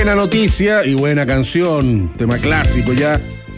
Buena noticia y buena canción, tema clásico ya,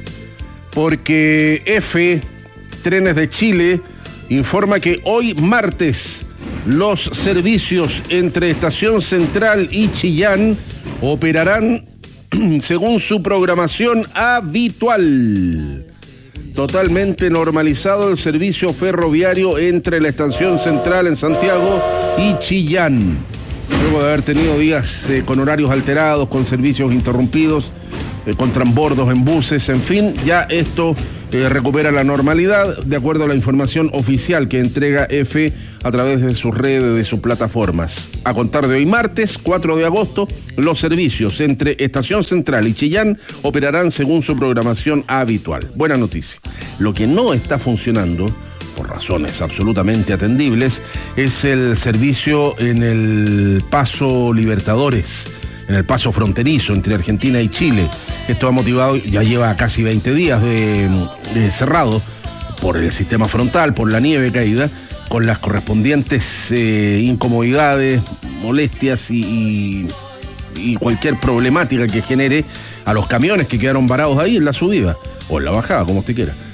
porque Trenes de Chile informa que hoy martes los servicios entre Estación Central y Chillán operarán según su programación habitual. Totalmente normalizado el servicio ferroviario entre la Estación Central en Santiago y Chillán. Luego de haber tenido días con horarios alterados, con servicios interrumpidos, con transbordos en buses, en fin, ya esto recupera la normalidad de acuerdo a la información oficial que entrega EFE a través de sus redes, de sus plataformas. A contar de hoy martes, 4 de agosto, los servicios entre Estación Central y Chillán operarán según su programación habitual. Buena noticia. Lo que no está funcionando, por razones absolutamente atendibles, es el servicio en el Paso Libertadores, en el paso fronterizo entre Argentina y Chile. Esto ha motivado, ya lleva casi 20 días de cerrado por el sistema frontal, por la nieve caída, con las correspondientes incomodidades, molestias y cualquier problemática que genere a los camiones que quedaron varados ahí en la subida, o en la bajada, como usted quiera.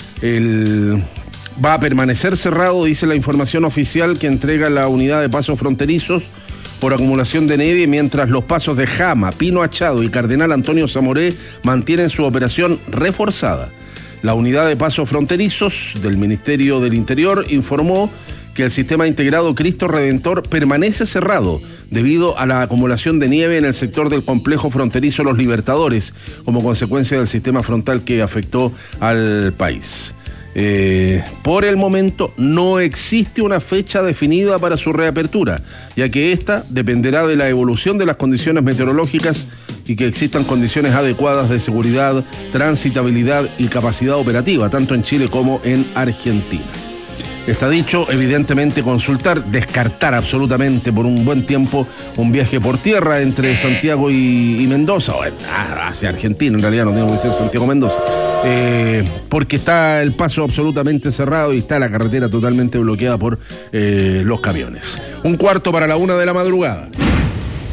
Va a permanecer cerrado, dice la información oficial que entrega la unidad de pasos fronterizos, por acumulación de nieve, mientras los pasos de Jama, Pino Achado y Cardenal Antonio Zamoré mantienen su operación reforzada. La unidad de pasos fronterizos del Ministerio del Interior informó que el sistema integrado Cristo Redentor permanece cerrado debido a la acumulación de nieve en el sector del complejo fronterizo Los Libertadores, como consecuencia del sistema frontal que afectó al país. Por el momento no existe una fecha definida para su reapertura, ya que esta dependerá de la evolución de las condiciones meteorológicas y que existan condiciones adecuadas de seguridad, transitabilidad y capacidad operativa, tanto en Chile como en Argentina. Está dicho, evidentemente, descartar absolutamente por un buen tiempo un viaje por tierra entre Santiago y Mendoza, o hacia Argentina, en realidad no tiene que ser Santiago-Mendoza, porque está el paso absolutamente cerrado y está la carretera totalmente bloqueada por los camiones. 1:15 para la 1 de la madrugada.